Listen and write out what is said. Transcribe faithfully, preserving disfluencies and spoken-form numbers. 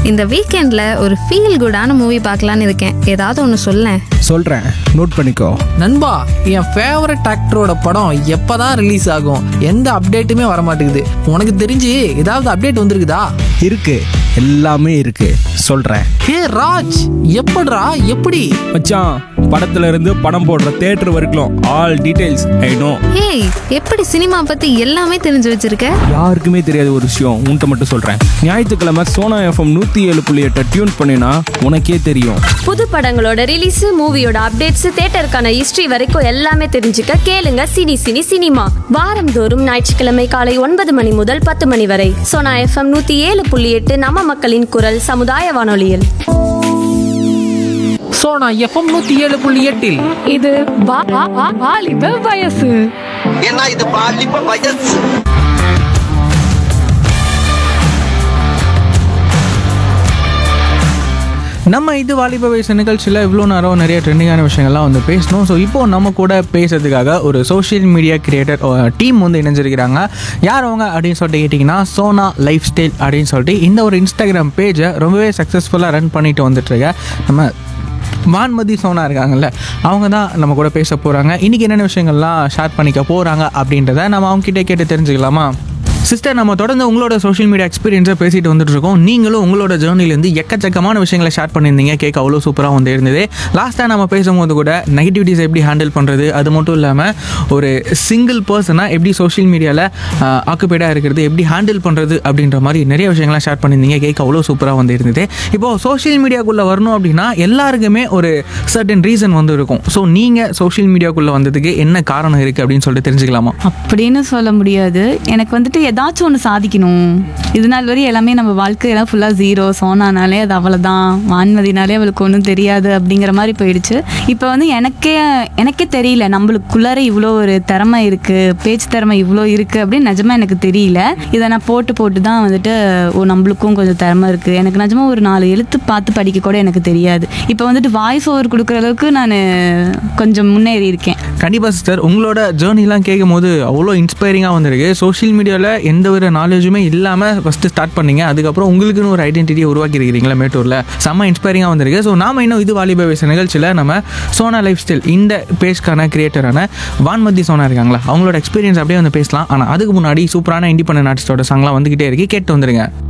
இந்த வீக்கெண்ட்ல ஒரு ஃபீல் குடான மூவி பார்க்கலான்னு இருக்கேன். ஏதாவது ஒன்று சொல்லேன். சொல்றேன், நோட் பண்ணிக்கோ. நண்பா, என் ஃபேவரட் ஆக்டரோட படம் எப்பதான் ரிலீஸ் ஆகும்? எந்த அப்டேட்டுமே வர மாட்டேங்குது. உனக்கு தெரிஞ்சு ஏதாவது அப்டேட் வந்திருக்குதா? இருக்கு, எல்லாமே இருக்கு, சொல்றேன். ஹே ராஜ், எப்படிடா எப்படி? மச்சான், படத்துல இருந்து படம் போடுற தியேட்டர் வரைக்கும் ஆல் டீடைல்ஸ் ஐ நோ. ஏய், எப்படி சினிமா பத்தி எல்லாமே தெரிஞ்சு வச்சிருக்க? யாருக்குமே தெரியாத ஒரு விஷயம் உன்கிட்ட மட்டும் சொல்றேன். ஞாயிற்றுக்கிழமை சோனா எஃப்எம் நூத்தி ஏழு புள்ளி எட்டை டியூன் பண்ணினா உனக்கே தெரியும். புது படங்களோட ரிலீஸ், மூவியோட அப்டேட்ஸ், தியேட்டருக்கான ஹிஸ்டரி வரைக்கும் எல்லாமே தெரிஞ்சுக்க கேளுங்க சினி சினி சினிமா. வாரந்தோறும் ஞாயிற்றுக்கிழமை காலை ஒன்பது மணி முதல் பத்து மணி வரை சோனா எஃப்எம் நூத்தி ஏழு புள்ளி எட்டு நம்ம மக்களின் குரல் சமுதாய வானொலியில். சோனா எஃப்எம் நூத்தி ஏழு புள்ளி எட்டில் இது வா- வா- வா- வாலிப வயசு. ஏன்னா இது பாலிப்ப வயசு. நம்ம இது வாலிப வயசு நிகழ்ச்சியில் இவ்வளோ நேரம் நிறைய ட்ரெண்டிங்கான விஷயங்கள்லாம் வந்து பேசணும். ஸோ இப்போது நம்ம கூட பேசுறதுக்காக ஒரு சோஷியல் மீடியா கிரியேட்டர் டீம் வந்து இணைஞ்சிருக்கிறாங்க. யார் அவங்க அப்படின்னு சொல்லிட்டு கேட்டிங்கன்னா, சோனா லைஃப் ஸ்டைல் அப்படின்னு சொல்லிட்டு இந்த ஒரு இன்ஸ்டாகிராம் பேஜை ரொம்பவே சக்ஸஸ்ஃபுல்லாக ரன் பண்ணிட்டு வந்துட்டுருக்க நம்ம வான்மதி சோனா இருக்காங்கல்ல, அவங்க தான் நம்ம கூட பேச போகிறாங்க. இன்றைக்கி என்னென்ன விஷயங்கள்லாம் ஷேர் பண்ணிக்க போகிறாங்க அப்படின்றத நம்ம அவங்ககிட்ட கேட்டு தெரிஞ்சுக்கலாமா? சிஸ்டர், நம்ம தொடர்ந்து உங்களோட சோஷியல் மீடியா எக்ஸ்பீரியன்ஸை பேசிட்டு வந்துட்டு இருக்கோம். நீங்களும் உங்களோட ஜேர்னிலேருந்து எக்கச்சக்கமான விஷயங்களை ஷேர் பண்ணியிருந்தீங்க. கேட்க அவ்வளோ சூப்பராக வந்து இருந்தது. லாஸ்ட்டாக நம்ம பேசும்போது கூட நெகட்டிவிட்டிஸ் எப்படி ஹேண்டில் பண்ணுறது, அது மட்டும் இல்லாமல் ஒரு சிங்கிள் பர்சனாக எப்படி சோஷியல் மீடியாவில் ஆக்குபைடாக இருக்கிறது, எப்படி ஹேண்டில் பண்ணுறது அப்படின்ற மாதிரி நிறைய விஷயங்கள்லாம் ஷேர் பண்ணியிருந்தீங்க. கேட்க அவ்வளோ சூப்பராக வந்து இருந்தது. இப்போது சோஷியல் மீடியாக்குள்ளே வரணும் அப்படின்னா எல்லாருக்குமே ஒரு சர்டன் ரீசன் வந்து இருக்கும். ஸோ நீங்கள் சோஷியல் மீடியாக்குள்ளே வந்ததுக்கு என்ன காரணம் இருக்குது அப்படின்னு சொல்லிட்டு தெரிஞ்சுக்கலாமா? அப்படின்னு சொல்ல முடியாது. எனக்கு வந்துட்டு ஏதாச்சும் ஒன்று சாதிக்கணும். இது நாள் வரை எல்லாமே நம்ம வாழ்க்கையெல்லாம் ஃபுல்லாக ஜீரோ. சோனானாலே அது அவ்வளோதான், வான்மதினாலே அவளுக்கு ஒன்றும் தெரியாது அப்படிங்கிற மாதிரி போயிடுச்சு. இப்போ வந்து எனக்கே எனக்கே தெரியல நம்மளுக்குள்ளார இவ்வளோ ஒரு திறமை இருக்குது, பேச்சு திறமை இவ்வளோ இருக்குது அப்படின்னு நிஜமாக எனக்கு தெரியல. இதை நான் போட்டு போட்டு தான் வந்துட்டு ஓ நம்மளுக்கும் கொஞ்சம் திறமை இருக்குது. எனக்கு நிஜமாக ஒரு நாலு எழுத்து பார்த்து படிக்க கூட எனக்கு தெரியாது. இப்போ வந்துட்டு வாய்ஸ் ஓவர் கொடுக்குற அளவுக்கு நான் கொஞ்சம் முன்னேறி இருக்கேன். கண்டிப்பாக சிஸ்டர், உங்களோட ஜேர்னிலாம் கேட்கும் போது அவ்வளோ இன்ஸ்பைரிங்காக வந்திருக்கு. சோஷியல் மீடியாவில் எந்த ஒரு நாலேஜுமே இல்லாமல் ஃபஸ்ட்டு ஸ்டார்ட் பண்ணீங்க, அதுக்கப்புறம் உங்களுக்குன்னு ஒரு ஐடென்டிட்டியை உருவாக்கி இருக்கிறீங்களா மேட்டூரில். செம்ம இன்ஸ்பைரிங்காக வந்திருக்கு. ஸோ நாம இன்னும் இது வாலிப வயசு நிகழ்ச்சியில் நம்ம சோனா லைஃப் ஸ்டைல் இந்த பேஜ்க்கான கிரியேட்டரான வான்மதி சோனா இருக்காங்களா, அவங்களோட எக்ஸ்பீரியன்ஸ் அப்படியே வந்து பேசலாம். ஆனால் அதுக்கு முன்னாடி சூப்பரான இண்டிபெண்டன்ட் ஆர்டிஸ்டோட சாங்லாம் வந்துகிட்டே இருக்கு, கேட்டு வந்துருங்க.